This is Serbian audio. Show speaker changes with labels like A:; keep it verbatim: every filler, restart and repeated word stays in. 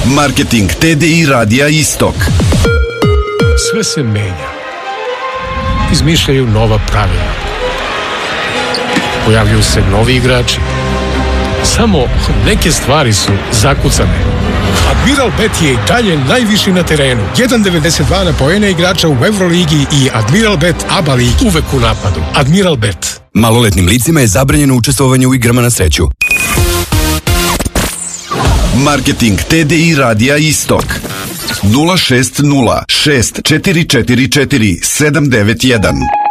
A: Marketing T D I Radija Istok.
B: Sve se menja. Izmišljaju nova pravila. Pojavljuju se novi igrači. Samo neke stvari su zakucane. Admiral Bet je i dalje najviši na terenu. jedan zarez devedeset dva na poene igrača u Euroligi i Admiral Bet A B A ligi. Uvek u napadu. Admiral Bet.
C: Maloletnim licima je zabranjeno učestvovanje u igrama na sreću.
A: Marketing T D I Radija Istok. nula šest nula šest četiri četiri četiri sedam devet jedan.